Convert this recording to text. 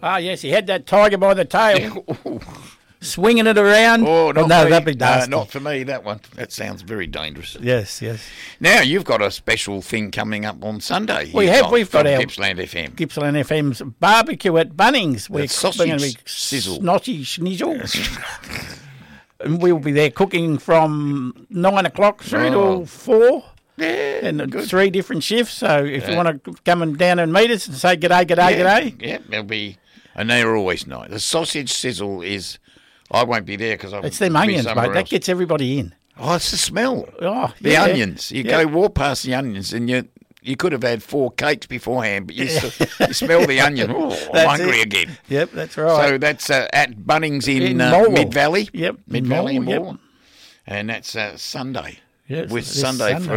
Ah, yes, he had that tiger by the tail, swinging it around. Oh, no, that'd be nasty. Not for me, that one. That sounds very dangerous. Yes, yes. Now, you've got a special thing coming up on Sunday. We've got our Gippsland FM. Gippsland FM's barbecue at Bunnings. We're sausage sizzle. Snotty schnizzle. And we'll be there cooking from 9 o'clock through till 4. Yeah, And good. 3 different shifts. So if you want to come and down and meet us and say g'day, g'day. Yeah, there'll be, and they're always nice. The sausage sizzle is, I won't be there because I'll It's them be onions, somewhere mate. That else. gets everybody in. Oh, it's the smell. Oh, The yeah. onions. You Yeah. walk past the onions and you could have had 4 cakes beforehand, but you smell the onion. Oh, I'm That's hungry it. again. Yep, that's right. So that's at Bunnings in Morwell. Mid-Valley. Yep, Mid-Valley in Morwell, yep. Morwell. And that's Sunday. Yes, with this Sunday Sunday. for